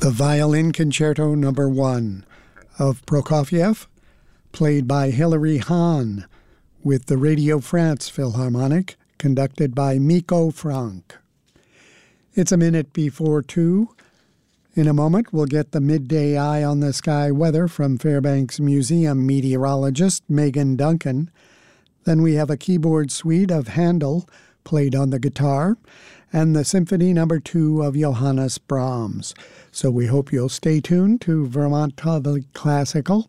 The Violin Concerto No. 1 of Prokofiev, played by Hilary Hahn, with the Radio France Philharmonic, conducted by Miko Frank. It's a minute before 2. In a moment, we'll get the midday eye on the sky weather from Fairbanks Museum meteorologist Megan Duncan. Then we have a keyboard suite of Handel, played on the guitar, and the Symphony No. 2 of Johannes Brahms. So we hope you'll stay tuned to Vermont Public Classical,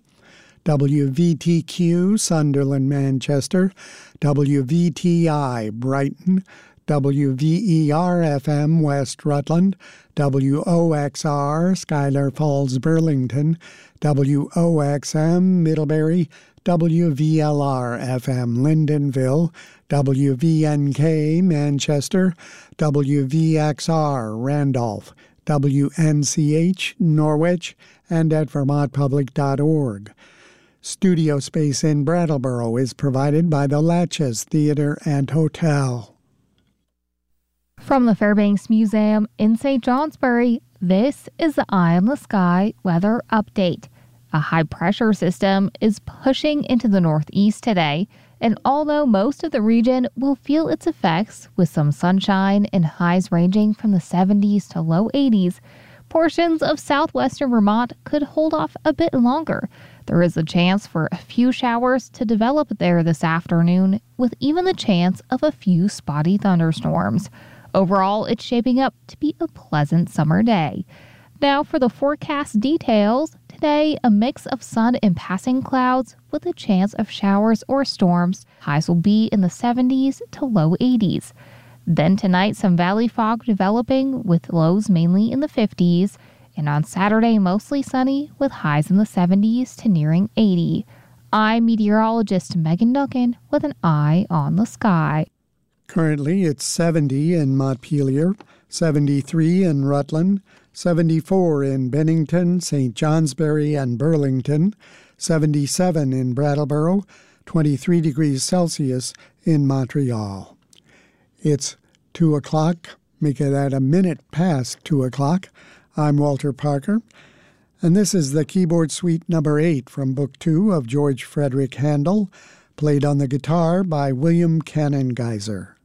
WVTQ Sunderland, Manchester, WVTI Brighton, WVER-FM West Rutland, WOXR Schuyler Falls Burlington, WOXM Middlebury, WVLR-FM Lyndonville, WVNK Manchester, WVXR Randolph, WNCH Norwich, and at vermontpublic.org. Studio space in Brattleboro is provided by the Latches Theater and Hotel. From the Fairbanks Museum in St. Johnsbury, this is the Eye on the Sky weather update. A high-pressure system is pushing into the northeast today, and although most of the region will feel its effects with some sunshine and highs ranging from the 70s to low 80s, portions of southwestern Vermont could hold off a bit longer. There is a chance for a few showers to develop there this afternoon, with even the chance of a few spotty thunderstorms. Overall, it's shaping up to be a pleasant summer day. Now for the forecast details. Today, a mix of sun and passing clouds with a chance of showers or storms. Highs will be in the 70s to low 80s. Then tonight, some valley fog developing with lows mainly in the 50s. And on Saturday, mostly sunny with highs in the 70s to nearing 80. I'm meteorologist Megan Duncan with an eye on the sky. Currently, it's 70 in Montpelier, 73 in Rutland, 74 in Bennington, St. Johnsbury, and Burlington, 77 in Brattleboro, 23 degrees Celsius in Montreal. It's 2 o'clock, make it at a minute past 2 o'clock. I'm Walter Parker, and this is the Keyboard Suite No. 8 from Book 2 of George Frederick Handel, played on the guitar by William Cannon Geyser.